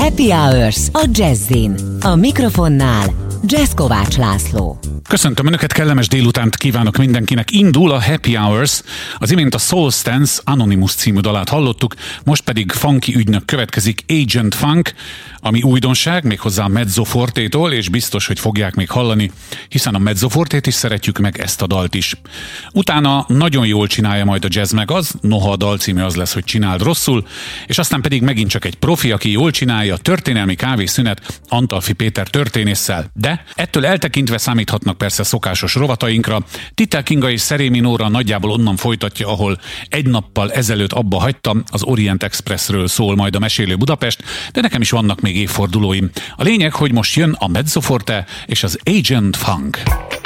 Happy Hours a Jazzin. A mikrofonnál Jazz Kovács László. Köszöntöm Önöket, kellemes délutánt kívánok mindenkinek. Indul a Happy Hours, az imént a Soul Stance Anonymous című dalát hallottuk, most pedig funky ügynök következik, Agent Funk, ami újdonság, méghozzá a Mezzofortétól, és biztos, hogy fogják még hallani, hiszen a Mezzofortét is szeretjük, meg ezt a dalt is. Utána nagyon jól csinálja majd a jazz meg az, noha a dal címe az lesz, hogy csináld rosszul, és aztán pedig megint csak egy profi, aki jól csinálja, történelmi kávészünet Antalfi Péter történésszel. De ettől eltekintve számíthatnak persze szokásos rovatainkra. Titel Kinga és Szerémi Nóra nagyjából onnan folytatja, ahol egy nappal ezelőtt abba hagytam, az Orient Expressről szól majd a Mesélő Budapest, de nekem is vannak még évfordulóim. A lényeg, hogy most jön a Mezzoforte és az Agent Funk.